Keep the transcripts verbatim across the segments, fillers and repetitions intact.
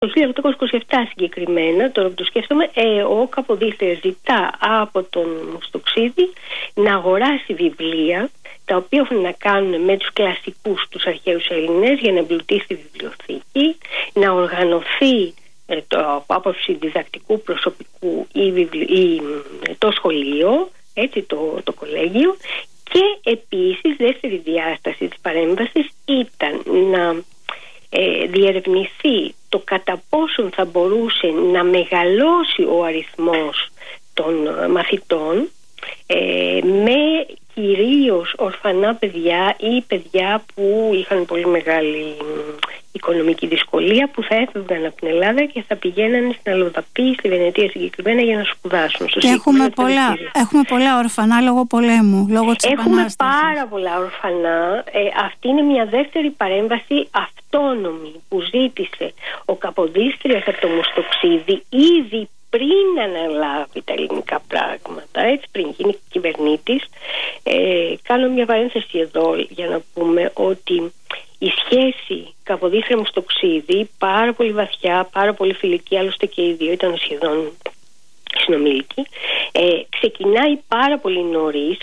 Το χίλια οκτακόσια είκοσι επτά συγκεκριμένα, τώρα που το σκέφτομαι, ε, ο Καποδίστριας ζητά από τον Μουστοξίδη να αγοράσει βιβλία τα οποία έχουν να κάνουν με τους κλασικούς, τους αρχαίους Ελληνές, για να εμπλουτίσει τη βιβλιοθήκη, να οργανωθεί ε, το, από άποψη διδακτικού προσωπικού ή, βιβλιο, ή το σχολείο, έτσι, το, το κολέγιο. Και επίσης δεύτερη διάσταση της παρέμβασης ήταν να ε, διερευνηθεί το κατά πόσον θα μπορούσε να μεγαλώσει ο αριθμός των μαθητών ε, με κυρίως ορφανά παιδιά ή παιδιά που είχαν πολύ μεγάλη οικονομική δυσκολία, που θα έφευγαν από την Ελλάδα και θα πηγαίνανε στην Αλλοδαπή, στη Βενετία συγκεκριμένα, για να σπουδάσουν. Και έχουμε πολλά, έχουμε πολλά ορφανά λόγω πολέμου, λόγω της Έχουμε Επανάστασης. πάρα πολλά ορφανά. Ε, αυτή είναι μια δεύτερη παρέμβαση αυτόνομη που ζήτησε ο Καποδίστριας από το Μουστοξίδη ήδη πριν αναλάβει τα ελληνικά πράγματα, έτσι, πριν γίνει κυβερνήτης. Ε, κάνω μια παρένθεση εδώ για να πούμε ότι η σχέση Καποδίστρια-Μουστοξίδη, πάρα πολύ βαθιά, πάρα πολύ φιλική, άλλωστε και οι δύο ήταν σχεδόν συνομιλικοί, ε, ξεκινάει πάρα πολύ νωρίς,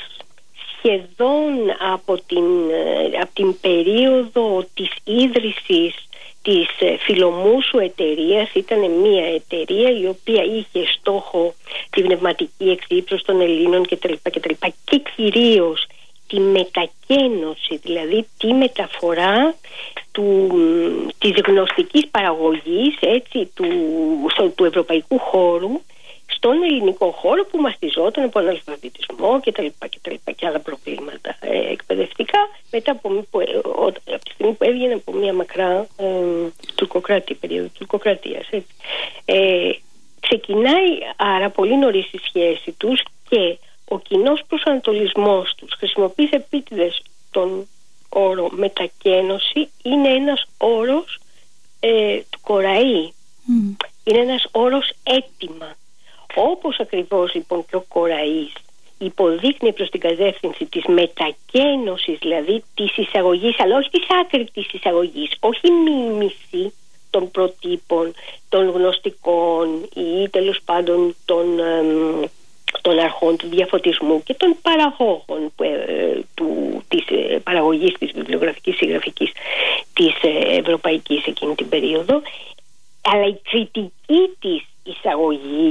σχεδόν από την, από την περίοδο της ίδρυσης της Φιλομούσου εταιρείας. Ήταν μια εταιρεία η οποία είχε στόχο τη πνευματική εξύπνωση των Ελλήνων κτλ. κτλ. Και κυρίως τη μετακαίνωση, δηλαδή τη μεταφορά του, της γνωστικής παραγωγής, έτσι, του, στο, του ευρωπαϊκού χώρου στον ελληνικό χώρο, που μαστιζόταν από αναλφαβητισμό και τα λοιπά και, τα λοιπά και άλλα προβλήματα ε, εκπαιδευτικά, μετά από, που, ε, ο, από τη στιγμή που έβγαινε από μια μακρά ε, τουρκοκράτη, περίοδο τουρκοκρατίας. Ε, ξεκινάει άρα πολύ νωρίς η σχέση τους και ο κοινός προσανατολισμός τους, χρησιμοποιεί επίτηδες τον όρο μετακαίνωση, είναι ένας όρος ε, του Κοραή. Mm. Είναι ένας όρος έτοιμα. Όπως ακριβώς λοιπόν και ο Κοραής υποδείχνει προς την κατεύθυνση της μετακαίνωσης, δηλαδή της εισαγωγής, αλλά όχι της άκρητης εισαγωγής, όχι μίμηση των προτύπων, των γνωστικών ή τέλος πάντων των, εμ, των αρχών του διαφωτισμού και των παραγόγων που, ε, του, της ε, παραγωγής της βιβλιογραφικής συγγραφικής της ε, ευρωπαϊκής εκείνη την περίοδο, αλλά η κριτική της εισαγωγή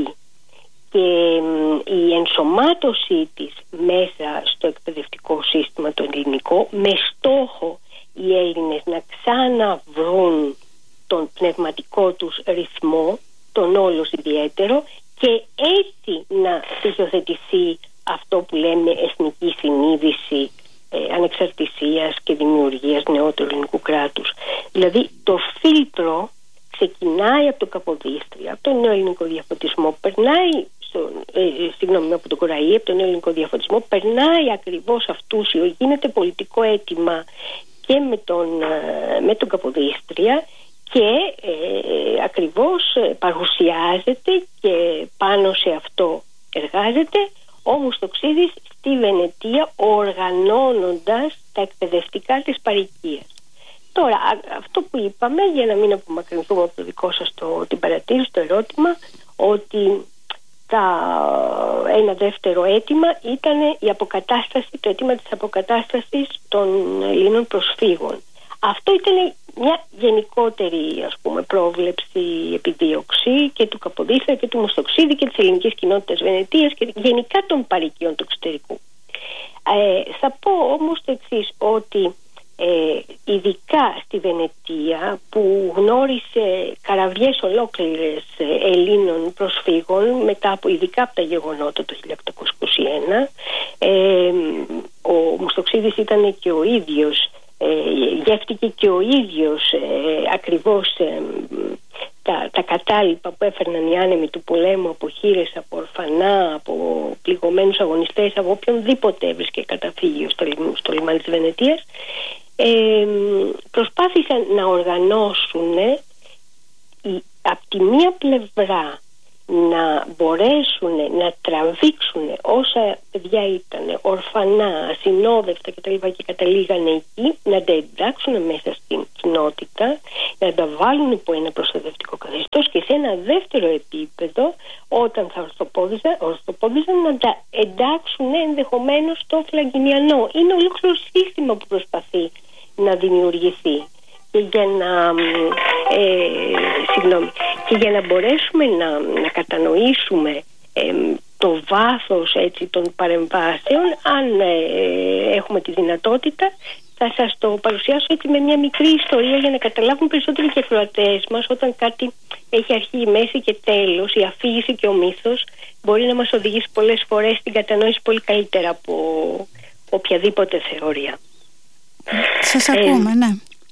και η ενσωμάτωσή της μέσα στο εκπαιδευτικό σύστημα το ελληνικό, με στόχο οι Έλληνες να ξαναβρούν τον πνευματικό τους ρυθμό, τον όλος ιδιαίτερο, και έτσι να στοιχειοθετηθεί αυτό που λέμε εθνική συνείδηση ε, ανεξαρτησίας και δημιουργίας νεότερου ελληνικού κράτους. Δηλαδή το φίλτρο ξεκινάει από το Καποδίστρια, από τον νέο ελληνικό διαφωτισμό, περνάει στο, ε, συγγνώμη, από τον Κοραή, από τον νέο ελληνικό διαφωτισμό, περνάει ακριβώς αυτούσιο, γίνεται πολιτικό αίτημα και με τον, ε, με τον Καποδίστρια, και ε, ακριβώς παρουσιάζεται και πάνω σε αυτό εργάζεται ο Μουστοξίδης στη Βενετία, οργανώνοντας τα εκπαιδευτικά της παροικίας. Τώρα, αυτό που είπαμε, για να μην απομακρυνθούμε από το δικό σας το, την παρατήρηση, το ερώτημα, ότι τα, ένα δεύτερο αίτημα ήταν η αποκατάσταση, το αίτημα της αποκατάστασης των Ελλήνων προσφύγων. Αυτό ήταν μια γενικότερη, ας πούμε, πρόβλεψη, επιδίωξη και του Καποδίστρια και του Μουστοξίδη και της ελληνικής κοινότητας Βενετίας και γενικά των παροικιών του εξωτερικού. Ε, θα πω όμως το εξής, ότι ε, ειδικά στη Βενετία, που γνώρισε καραβιές ολόκληρες Ελλήνων προσφύγων μετά από, ειδικά από τα γεγονότα το χίλια οκτακόσια είκοσι ένα, ε, ο Μουστοξίδης ήταν και ο ίδιος, ε, γεύτηκε και ο ίδιος ε, ακριβώς ε, τα, τα κατάλοιπα που έφερναν οι άνεμοι του πολέμου από χήρες, από ορφανά, από πληγωμένους αγωνιστές, από οποιονδήποτε έβρισκε καταφύγιο στο, στο λιμάνι της Βενετίας. Ε, προσπάθησαν να οργανώσουν ε, από τη μία πλευρά να μπορέσουν να τραβήξουν όσα παιδιά ήταν ορφανά, ασυνόδευτα κτλ. Και καταλήγανε εκεί, να τα εντάξουν μέσα στην κοινότητα, να τα βάλουν υπό ένα προστατευτικό καθεστώς και σε ένα δεύτερο επίπεδο, όταν θα ορθοπόδιζαν, ορθοπόδιζαν να τα εντάξουν ενδεχομένως στο φλαγκινιανό. Είναι ολόκληρο σύστημα που προσπαθεί να δημιουργηθεί. Και για να, ε, συγγνώμη, και για να μπορέσουμε να, να κατανοήσουμε ε, το βάθος, έτσι, των παρεμβάσεων, αν ε, έχουμε τη δυνατότητα, θα σας το παρουσιάσω έτσι με μια μικρή ιστορία για να καταλάβουν περισσότεροι και οι ακροατές μας, όταν κάτι έχει αρχή, μέση και τέλος, η αφήγηση και ο μύθος μπορεί να μας οδηγήσει πολλές φορές στην κατανόηση πολύ καλύτερα από οποιαδήποτε θεωρία. Σας ακούμε, ε, ναι.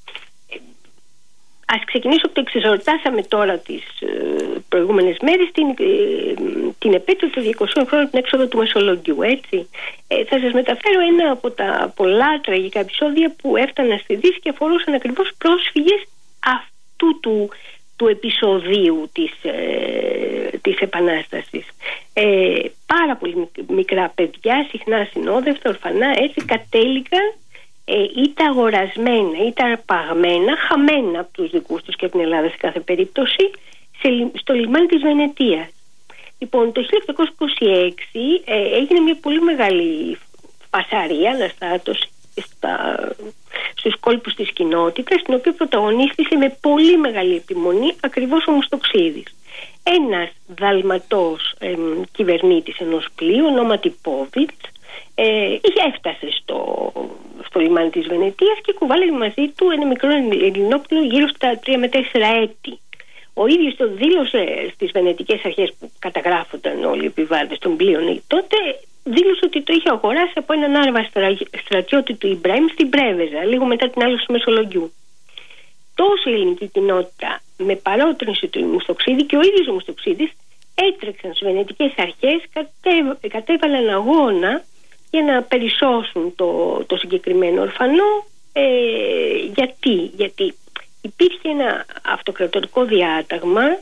Ας ξεκινήσω από το εξής. Εορτάσαμε τώρα τις ε, προηγούμενες μέρες την, ε, την επέτειο των διακοσίων χρόνων την έξοδο του Μεσολογγιού, έτσι. Ε, θα σας μεταφέρω ένα από τα πολλά τραγικά επεισόδια που έφταναν στη Δύση και αφορούσαν ακριβώς πρόσφυγες αυτού του, του επεισοδίου της, ε, της Επανάστασης. Ε, πάρα πολύ μικρά παιδιά, συχνά ασυνόδευτα, ορφανά, έτσι, κατέληγαν Ε, είτε αγορασμένα είτε αρπαγμένα, χαμένα από τους δικούς τους και από την Ελλάδα σε κάθε περίπτωση, σε, στο λιμάνι της Βενετίας. Λοιπόν, το χίλια οκτακόσια είκοσι έξι ε, έγινε μια πολύ μεγάλη φασαρία, αναστάτωση στα, στους κόλπους της κοινότητας, την οποία πρωταγωνίστησε με πολύ μεγάλη επιμονή ακριβώς ο Μουστοξίδης. Ένας δαλματός ε, κυβερνήτης ενός πλοίου, ονόματι Πόβιτς, ε, είχε έφτασε στο, στο λιμάνι της Βενετίας και κουβάλαγε μαζί του ένα μικρό ελληνόπλοιο γύρω στα τρία με τέσσερα έτη. Ο ίδιος το δήλωσε στις βενετικές αρχές που καταγράφονταν όλοι οι επιβάτες των πλοίων τότε, δήλωσε ότι το είχε αγοράσει από έναν Άραβα στρα, στρατιώτη του Ιμπραήμ στην Πρέβεζα, λίγο μετά την άλωση του Μεσολογγιού. Τόσο η ελληνική κοινότητα, με παρότρινση του Μουστοξίδη και ο ίδιος ο Μουστοξίδης, έτρεξαν στις βενετικές αρχές, κατέβ, κατέβαλαν αγώνα για να περισσώσουν το, το συγκεκριμένο ορφανό. Ε, γιατί, γιατί υπήρχε ένα αυτοκρατορικό διάταγμα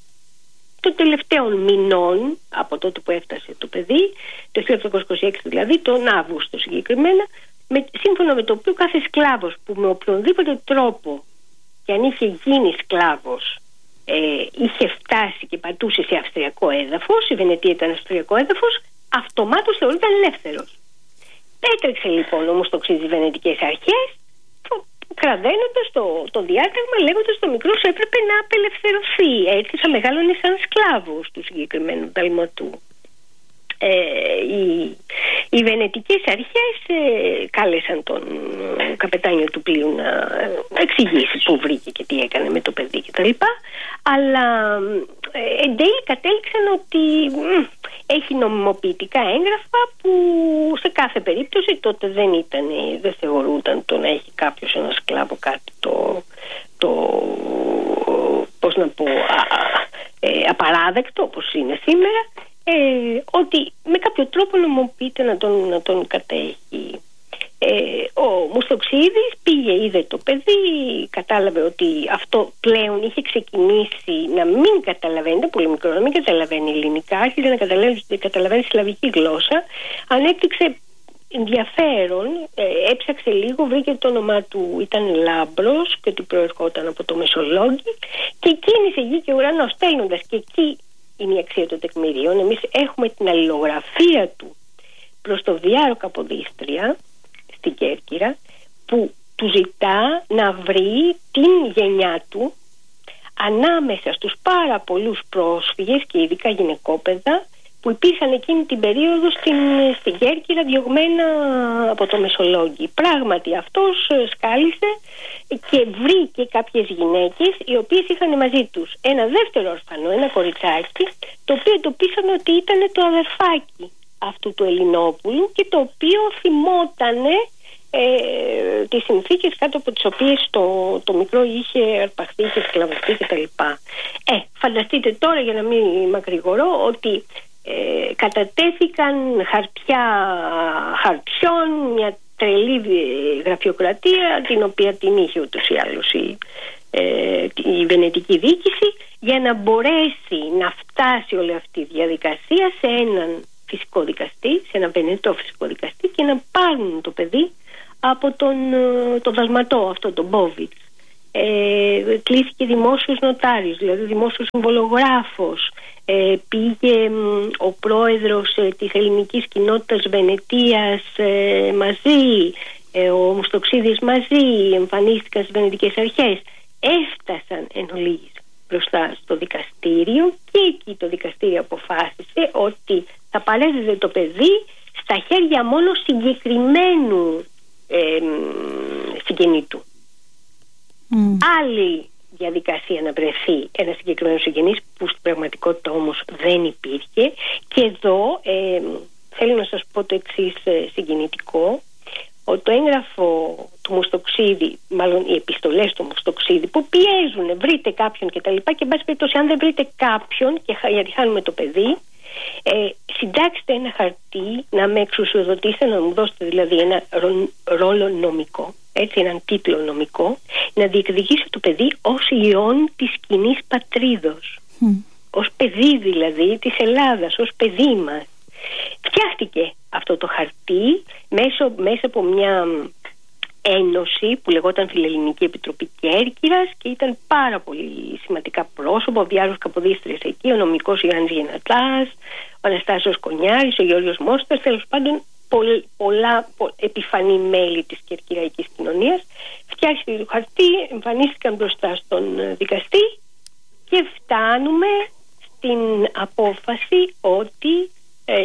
των τελευταίων μηνών από τότε που έφτασε το παιδί, το χίλια οκτακόσια είκοσι έξι δηλαδή, τον Αύγουστο συγκεκριμένα, με, σύμφωνα με το οποίο κάθε σκλάβος που με οποιονδήποτε τρόπο και αν είχε γίνει σκλάβος ε, είχε φτάσει και πατούσε σε αυστριακό έδαφος, η Βενετία ήταν αυστριακό έδαφος, αυτομάτως θεωρούνταν ελεύθερος. Έτρεξε λοιπόν όμως το ξύδι βενετικές αρχές, κραδένοντας το, το διάταγμα, λέγοντας το μικρός έπρεπε να απελευθερωθεί. Έτσι θα μεγάλωνε σαν σκλάβος του συγκεκριμένου δαλματού. Ε, οι, οι βενετικές αρχές ε, κάλεσαν τον ε, καπετάνιο του πλοίου να ε, εξηγήσει που βρήκε και τι έκανε με το παιδί κτλ. Αλλά ε, εν τέλει κατέληξαν ότι ε, έχει νομιμοποιητικά έγγραφα που σε κάθε περίπτωση τότε δεν ήταν, δεν θεωρούνταν το να έχει κάποιος ένα σκλάβο κάτι το, το πώς να πω α, ε, απαράδεκτο όπως είναι σήμερα. Ε, ότι με κάποιο τρόπο νομοποιείται να τον, να τον κατέχει. Ε, ο Μουστοξίδης πήγε, είδε το παιδί, κατάλαβε ότι αυτό πλέον είχε ξεκινήσει να μην καταλαβαίνει, είναι πολύ μικρό, να μην καταλαβαίνει ελληνικά, άρχισε να καταλαβαίνει, καταλαβαίνει σλαβική γλώσσα, ανέπτυξε ενδιαφέρον, ε, έψαξε λίγο, βρήκε το όνομά του, ήταν Λάμπρος και ότι προερχόταν από το Μεσολόγγι και κίνησε γη και ουρανό στέλνοντας, και εκεί είναι η αξία των τεκμηρίων. Εμείς έχουμε την αλληλογραφία του προς το Διάρο Καποδίστρια στην Κέρκυρα, που του ζητά να βρει την γενιά του ανάμεσα στους πάρα πολλούς πρόσφυγες και ειδικά γυναικόπαιδα που υπήρχαν εκείνη την περίοδο στην, στην Κέρκυρα, διωγμένα από το Μεσολόγγι. Πράγματι αυτός σκάλισε και βρήκε κάποιες γυναίκες οι οποίες είχαν μαζί τους ένα δεύτερο ορφανό, ένα κοριτσάκι, το οποίο εντοπίσαν ότι ήταν το αδερφάκι αυτού του Ελληνόπουλου και το οποίο θυμότανε ε, τις συνθήκες κάτω από τις οποίες το, το μικρό είχε αρπαχθεί, είχε σκλαβευτεί κτλ. Ε, φανταστείτε τώρα, για να μην μακρηγορώ, ότι Ε, κατατέθηκαν χαρτιά χαρτιών, μια τρελή γραφειοκρατία την οποία την είχε ούτως ή άλλως η, ε, η βενετική διοίκηση, για να μπορέσει να φτάσει όλη αυτή η διαδικασία σε έναν φυσικό δικαστή, σε έναν βενετό φυσικό δικαστή, και να πάρουν το παιδί από τον το δασματό, αυτό τον Μπόβιτς. Ε, κλήθηκε δημόσιος νοτάριος, δηλαδή δημόσιος συμβολογράφος. Ε, πήγε ο πρόεδρος ε, της ελληνικής κοινότητας Βενετίας ε, μαζί, ε, ο Μουστοξίδης μαζί, εμφανίστηκαν στις βενετικές αρχές. Έφτασαν εν ολίγης μπροστά στο δικαστήριο, και εκεί το δικαστήριο αποφάσισε ότι θα παρέδιδε το παιδί στα χέρια μόνο συγκεκριμένου ε, συγγενή του. Mm. Άλλη διαδικασία να βρεθεί ένα συγκεκριμένο συγγενής, που στην πραγματικότητα όμως δεν υπήρχε. Και εδώ ε, θέλω να σας πω το εξής ε, συγκινητικό, ότι το έγγραφο του Μουστοξίδη, μάλλον οι επιστολές του Μουστοξίδη, που πιέζουν βρείτε κάποιον και τα λοιπά, και εν πάση περιπτώσει αν δεν βρείτε κάποιον και γιατί χάνουμε το παιδί, ε, συντάξτε ένα χαρτί να με εξουσιοδοτήσετε, να μου δώσετε δηλαδή ένα ρόλο νομικό, έτσι, έναν τίτλο νομικό, να διεκδικήσω το παιδί ως ιόν της κοινής πατρίδος, mm. ως παιδί δηλαδή της Ελλάδας, ως παιδί μας. Φτιάχτηκε αυτό το χαρτί μέσω, μέσα από μια ένωση που λεγόταν Φιλελληνική Επιτροπή Κέρκυρας, και ήταν πάρα πολύ σημαντικά πρόσωπα, ο Διάρρος Καποδίστριας εκεί, ο νομικός Γιάννης Γενατάς, ο Αναστάσιος Κονιάρης, ο Γεώργιος Μόστας, τέλος πάντων πολλά, πολλά πο, επιφανή μέλη της κερκυραϊκής κοινωνίας. Φτιάχτηκε το χαρτί, εμφανίστηκαν μπροστά στον δικαστή και φτάνουμε στην απόφαση ότι ε,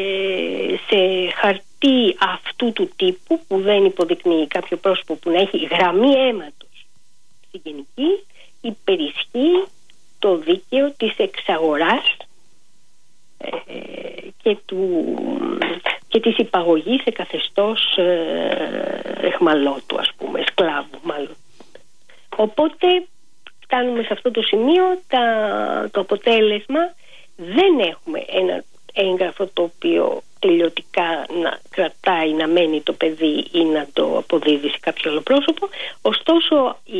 σε χαρτί αυτού του τύπου, που δεν υποδεικνύει κάποιο πρόσωπο που να έχει γραμμή αίματος στην γενική, υπερισχύει το δίκαιο της εξαγοράς ε, και, του, και της υπαγωγής σε καθεστώς ε, εχμαλώτου, ας πούμε, σκλάβου μάλλον. Οπότε φτάνουμε σε αυτό το σημείο. τα, το αποτέλεσμα, δεν έχουμε ένα έγγραφο το οποίο τελειωτικά να κρατάει, να μένει το παιδί ή να το αποδίδει σε κάποιο άλλο πρόσωπο. Ωστόσο οι,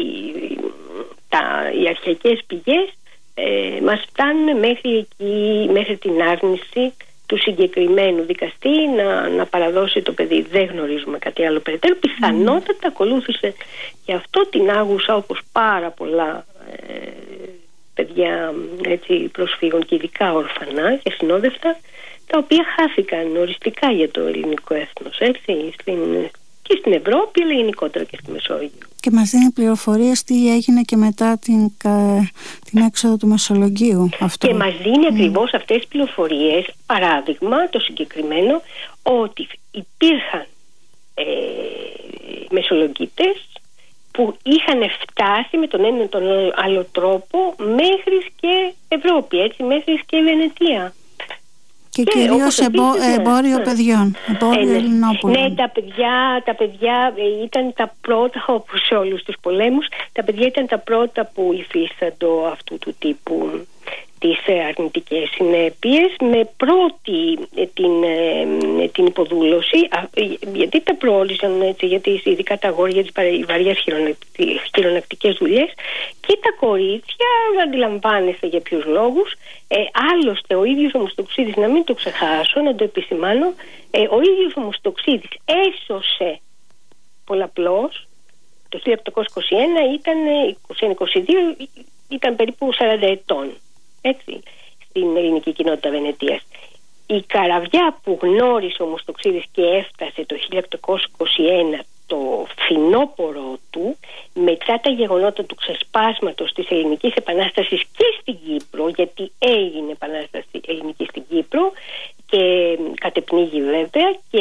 τα, οι αρχαϊκές πηγές ε, μας φτάνουν μέχρι εκεί, μέχρι την άρνηση του συγκεκριμένου δικαστή να, να παραδώσει το παιδί. Δεν γνωρίζουμε κάτι άλλο περαιτέρω. Πιθανότατα ακολούθησε και αυτό την άγουσα, όπως πάρα πολλά ε, παιδιά έτσι, προσφύγων, και ειδικά ορφανά και συνόδευτα, τα οποία χάθηκαν οριστικά για το ελληνικό έθνος, έτσι, στην, και στην Ευρώπη, αλλά γενικότερα και στη Μεσόγειο. Και μας δίνει πληροφορίες τι έγινε και μετά την, την έξοδο του Μεσολογγίου. Αυτό. Και μας δίνει mm. ακριβώς αυτές τις πληροφορίες. Παράδειγμα, το συγκεκριμένο, ότι υπήρχαν ε, Μεσολογγίτες που είχαν φτάσει με τον ένα ή τον άλλο τρόπο μέχρι και Ευρώπη, έτσι, μέχρι και Βενετία. Και, και κυρίως εμπο, εμπόριο ναι. παιδιών, εμπόριο ε, Ελληνόπουλων. Ναι, τα παιδιά, τα παιδιά ήταν τα πρώτα, όπως σε όλους τους πολέμους, τα παιδιά ήταν τα πρώτα που υφίσταντο αυτού του τύπου τις αρνητικές συνέπειες, με πρώτη την, την υποδούλωση, γιατί τα προώρισαν, έτσι, γιατί ειδικά τα αγόρια, τις βαριές χειρονακτικές δουλειές, και τα κορίτσια, αντιλαμβάνεστε για ποιους λόγους. Ε, άλλωστε ο ίδιος ο Μουστοξίδης, να μην το ξεχάσω, να το επισημάνω, ε, ο ίδιος ο Μουστοξίδης έσωσε πολλαπλώς. Το χίλια οκτακόσια είκοσι ένα ήταν είκοσι ένα είκοσι δύο, ήταν περίπου σαράντα ετών, έτσι, στην ελληνική κοινότητα Βενετίας. Η καραβιά που γνώρισε ο Μουστοξίδης και έφτασε το χίλια οκτακόσια είκοσι ένα το φθινόπωρο του, μετά τα γεγονότα του ξεσπάσματος της Ελληνικής Επανάστασης και στην Κύπρο, γιατί έγινε επανάσταση ελληνική στην Κύπρο και κατεπνίγει βέβαια, και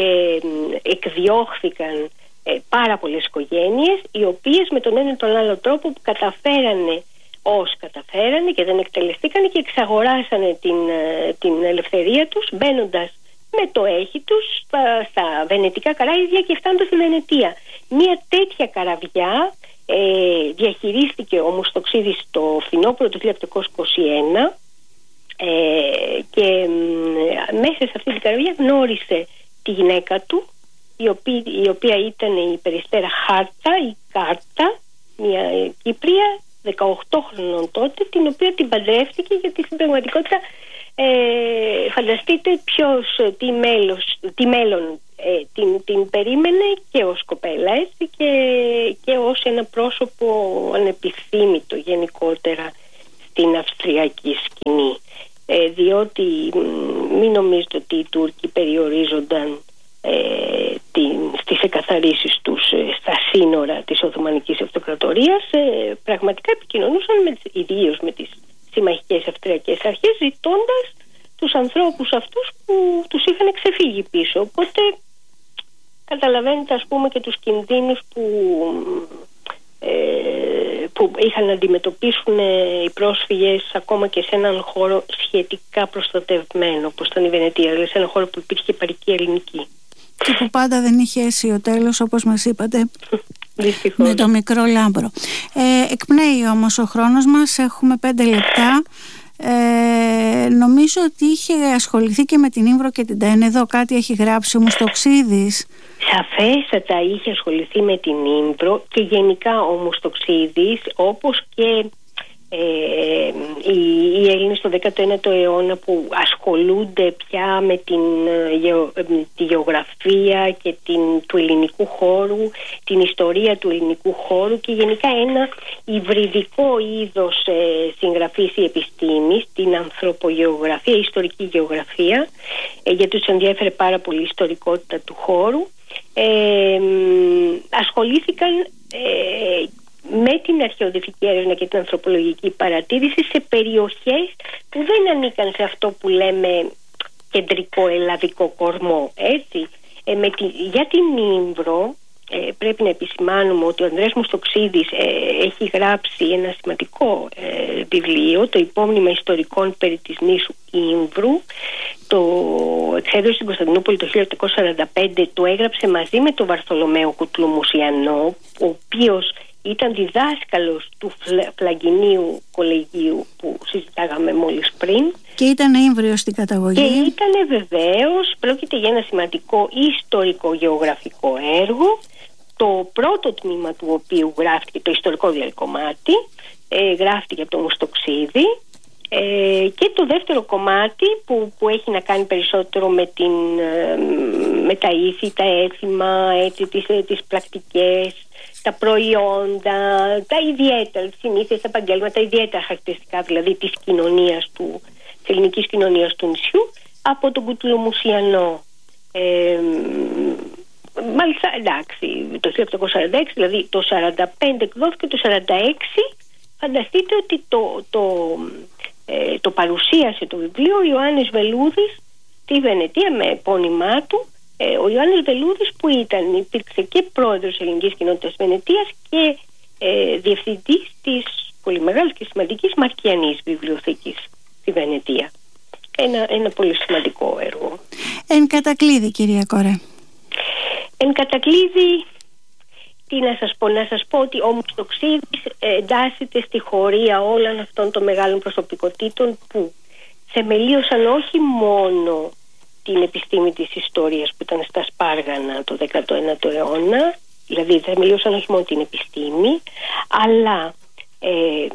εκδιώχθηκαν ε, πάρα πολλές οικογένειες, οι οποίες με τον ένα ή τον άλλο τρόπο που καταφέρανε ως καταφέρανε και δεν εκτελεστήκανε και εξαγοράσανε την, την ελευθερία τους, μπαίνοντας με το έχει τους στα, στα βενετικά καράβια και φτάνοντας στη Βενετία. Μια τέτοια καραβιά ε, διαχειρίστηκε ο Μουστοξίδης το φθινόπωρο του χίλια οκτακόσια είκοσι ένα ε, και ε, μέσα σε αυτή την καραβιά γνώρισε τη γυναίκα του, η οποία, η οποία ήταν η Περιστέρα Χάρτα, η Κάρτα, μια Κύπρια, δεκαοκτώ χρονών τότε, την οποία την παντρεύτηκε, γιατί στην πραγματικότητα ε, φανταστείτε ποιος, τι, μέλος, τι μέλλον ε, την, την περίμενε και ως κοπέλα, έτσι, και, και ως ένα πρόσωπο ανεπιθύμητο γενικότερα στην αυστριακή σκηνή. Ε, διότι μην νομίζετε ότι οι Τούρκοι περιορίζονταν ε, την, στις εκαθαρίσεις τους ε, στα σύνορα της Οθωμανικής Αυτοκρατορίας. Ε, πραγματικά επικοινωνούσαν με, ιδίως με τις συμμαχικές αυστριακές αρχές, ζητώντας τους ανθρώπους αυτούς που τους είχαν ξεφύγει πίσω. Οπότε καταλαβαίνετε, ας πούμε, και τους κινδύνους που που είχαν να αντιμετωπίσουν οι πρόσφυγες ακόμα και σε έναν χώρο σχετικά προστατευμένο, όπως ήταν η Βενετία, δηλαδή σε έναν χώρο που υπήρχε παρική ελληνική. Και που πάντα δεν είχε αίσιο τέλος, όπως μας είπατε, με το μικρό Λάμπρο. Ε, εκπνέει όμως ο χρόνος μας, έχουμε πέντε λεπτά. Ε, νομίζω ότι είχε ασχοληθεί και με την Ήμβρο και την Τένεδο, κάτι έχει γράψει ο Μουστοξίδης. Σαφέστατα είχε ασχοληθεί με την Ήμβρο και γενικά ο Μουστοξίδης, όπως και ε, οι, οι Έλληνες στο δέκατο ένατο αιώνα που ασχολούνται πια με την γεω, τη γεωγραφία και την, του ελληνικού χώρου, την ιστορία του ελληνικού χώρου και γενικά ένα υβριδικό είδος ε, συγγραφής ή επιστήμης, την ανθρωπογεωγραφία, η ιστορική γεωγραφία, ε, γιατί τους ενδιέφερε πάρα πολύ η ιστορικότητα του χώρου. Ε, ασχολήθηκαν ε, με την αρχαιοδυτική έρευνα και την ανθρωπολογική παρατήρηση σε περιοχές που δεν ανήκαν σε αυτό που λέμε κεντρικό ελλαδικό κορμό, έτσι. Ε, με τη, για την Ήμβρο ε, πρέπει να επισημάνουμε ότι ο Ανδρέας Μουστοξίδης ε, έχει γράψει ένα σημαντικό ε, βιβλίο, το Υπόμνημα Ιστορικών περί της νήσου Ήμβρου. Το εξέδωσε στην Κωνσταντινούπολη το χίλια οκτακόσια σαράντα πέντε, το έγραψε μαζί με τον Βαρθολομαίο Κουτλουμουσιανό, ο οποίος ήταν διδάσκαλος του Φλαγκινίου Κολεγίου που συζητάγαμε μόλις πριν. Και ήταν Ήμβριος στην καταγωγή. Και ήταν βεβαίως, πρόκειται για ένα σημαντικό ιστορικό-γεωγραφικό έργο, το πρώτο τμήμα του οποίου γράφτηκε, το ιστορικό δηλαδή κομμάτι, ε, γράφτηκε από τον Μουστοξίδη. Ε, και το δεύτερο κομμάτι που, που έχει να κάνει περισσότερο με, την, με τα ήθη, τα έθιμα, έτσι, τις, τις πρακτικές, τα προϊόντα, τα ιδιαίτερα, τις συνήθειες, τα επαγγέλματα, τα ιδιαίτερα χαρακτηριστικά δηλαδή της κοινωνίας του, της ελληνικής κοινωνίας του νησιού, από τον Κουτλουμουσιανό. Ε, μάλιστα, εντάξει, το χίλια οκτακόσια σαράντα έξι, δηλαδή το σαράντα πέντε εκδόθηκε, το σαράντα έξι φανταστείτε ότι το... το Ε, το παρουσίασε το βιβλίο ο Ιωάννης Βελούδης στη Βενετία με επώνυμά του. ε, ο Ιωάννης Βελούδης που ήταν, υπήρξε και πρόεδρος της ελληνικής κοινότητας Βενετίας και ε, διευθυντής της πολύ μεγάλης και σημαντικής Μαρκιανής βιβλιοθήκης στη Βενετία. Ένα, ένα πολύ σημαντικό έργο. Εν κατακλείδη, κυρία Κορέ. Εν κατακλείδη, τι να σας πω, να σας πω ότι ο Μουστοξίδης εντάσσεται στη χωρία όλων αυτών των μεγάλων προσωπικότητων που θεμελίωσαν όχι μόνο την επιστήμη της ιστορίας που ήταν στα Σπάργανα το δέκατο ένατο αιώνα, δηλαδή θεμελίωσαν όχι μόνο την επιστήμη, αλλά ε,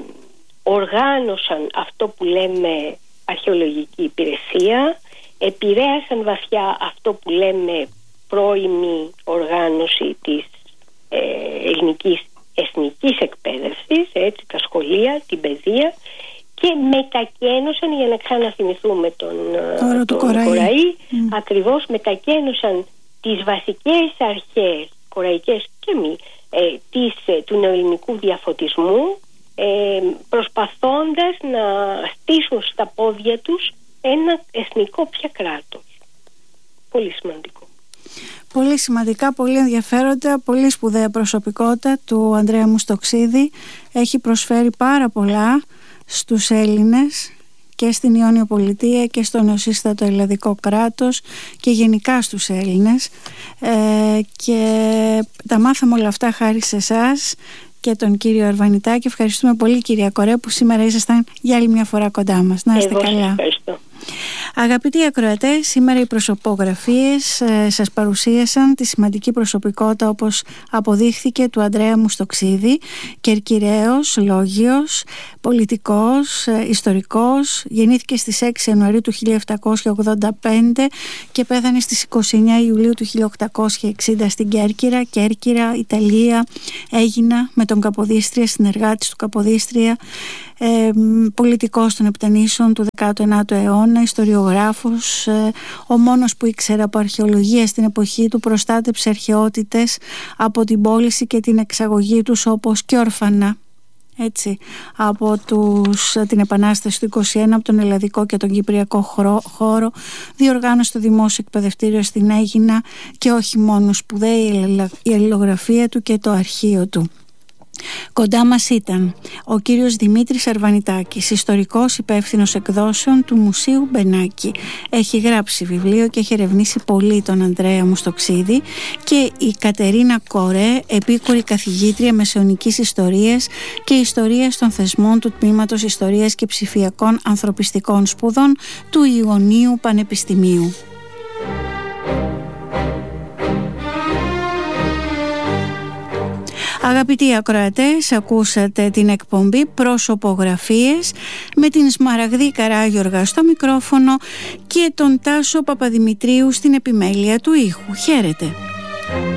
οργάνωσαν αυτό που λέμε αρχαιολογική υπηρεσία, επηρέασαν βαθιά αυτό που λέμε πρώιμη οργάνωση της ε, ελληνικής εθνικής εκπαίδευσης, έτσι, τα σχολεία, την παιδεία, και μετακαίνωσαν, για να ξαναθυμηθούμε τον, τον, τον Κοραή, Κοραή mm. ακριβώς μετακαίνωσαν τις βασικές αρχές κοραϊκές και μη ε, της, ε, του νεοελληνικού διαφωτισμού, ε, προσπαθώντας να στήσουν στα πόδια τους ένα εθνικό πια κράτος. Πολύ σημαντικό. Πολύ σημαντικά, πολύ ενδιαφέροντα, πολύ σπουδαία προσωπικότητα του Ανδρέα Μουστοξίδη. Έχει προσφέρει πάρα πολλά στους Έλληνες και στην Ιόνιο Πολιτεία και στο νεοσύστατο ελλαδικό κράτος και γενικά στους Έλληνες, ε, και τα μάθαμε όλα αυτά χάρη σε εσάς και τον κύριο Αρβανιτάκη. Ευχαριστούμε πολύ, κυρία Κορέ, που σήμερα ήσασταν για άλλη μια φορά κοντά μας. Να είστε Εγώ καλά. Ευχαριστώ. Αγαπητοί ακροατές, σήμερα οι προσωπογραφίες ε, σας παρουσίασαν τη σημαντική προσωπικότητα, όπως αποδείχθηκε, του Ανδρέα Μουστοξίδη, κερκυραίος, λόγιος, πολιτικός, ε, ιστορικός. Γεννήθηκε στις έξι Ιανουαρίου του χίλια επτακόσια ογδόντα πέντε και πέθανε στις είκοσι εννέα Ιουλίου του χίλια οκτακόσια εξήντα στην Κέρκυρα, Κέρκυρα, Ιταλία. Έγινα με τον Καποδίστρια, συνεργάτης του Καποδίστρια, ε, πολιτικός των Επτανήσεων του δέκατου ενάτου αιώνα, ιστοριογράφος, ε, ο μόνος που ήξερε από αρχαιολογία στην εποχή του, προστάτεψε αρχαιότητες από την πώληση και την εξαγωγή τους, όπως και ορφανά. Έτσι, από τους, την Επανάσταση του είκοσι ένα, από τον ελλαδικό και τον κυπριακό χώρο, διοργάνωσε το δημόσιο εκπαιδευτήριο στην Αίγινα και όχι μόνο, σπουδαία η αλληλογραφία του και το αρχείο του. Κοντά μας ήταν ο κύριος Δημήτρης Αρβανιτάκης, ιστορικός υπεύθυνος εκδόσεων του Μουσείου Μπενάκη. Έχει γράψει βιβλίο και έχει ερευνήσει πολύ τον Ανδρέα Μουστοξίδη, και η Κατερίνα Κορέ, επίκουρη καθηγήτρια μεσαιωνικής ιστορίας και ιστορίας των θεσμών του Τμήματος Ιστορίας και Ψηφιακών Ανθρωπιστικών Σπουδών του Ιωνίου Πανεπιστημίου. Αγαπητοί ακροατές, ακούσατε την εκπομπή Προσωπογραφίες με την Σμαραγδή Καράγιοργα στο μικρόφωνο και τον Τάσο Παπαδημητρίου στην επιμέλεια του ήχου. Χαίρετε!